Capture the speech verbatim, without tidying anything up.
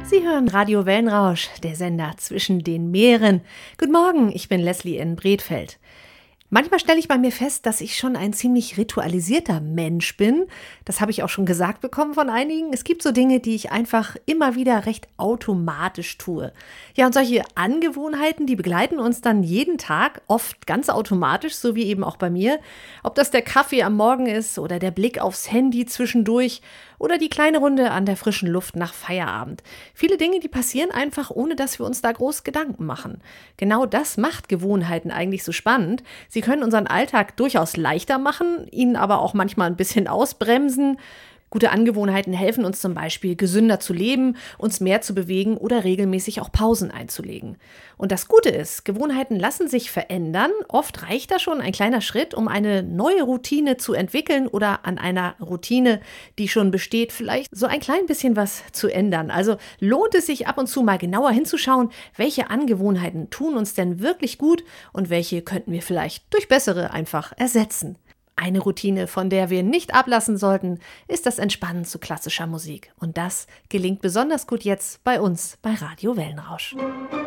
Sie hören Radio Wellenrausch, der Sender zwischen den Meeren. Guten Morgen, ich bin Leslie in Bredfeld. Manchmal stelle ich bei mir fest, dass ich schon ein ziemlich ritualisierter Mensch bin. Das habe ich auch schon gesagt bekommen von einigen. Es gibt so Dinge, die ich einfach immer wieder recht automatisch tue. Ja, und solche Angewohnheiten, die begleiten uns dann jeden Tag, oft ganz automatisch, so wie eben auch bei mir. Ob das der Kaffee am Morgen ist oder der Blick aufs Handy zwischendurch oder die kleine Runde an der frischen Luft nach Feierabend. Viele Dinge, die passieren einfach, ohne dass wir uns da groß Gedanken machen. Genau das macht Gewohnheiten eigentlich so spannend. Sie können unseren Alltag durchaus leichter machen, ihn aber auch manchmal ein bisschen ausbremsen. Gute Angewohnheiten helfen uns zum Beispiel, gesünder zu leben, uns mehr zu bewegen oder regelmäßig auch Pausen einzulegen. Und das Gute ist, Gewohnheiten lassen sich verändern. Oft reicht da schon ein kleiner Schritt, um eine neue Routine zu entwickeln oder an einer Routine, die schon besteht, vielleicht so ein klein bisschen was zu ändern. Also lohnt es sich ab und zu mal genauer hinzuschauen, welche Angewohnheiten tun uns denn wirklich gut und welche könnten wir vielleicht durch bessere einfach ersetzen. Eine Routine, von der wir nicht ablassen sollten, ist das Entspannen zu klassischer Musik. Und das gelingt besonders gut jetzt bei uns bei Radio Wellenrausch.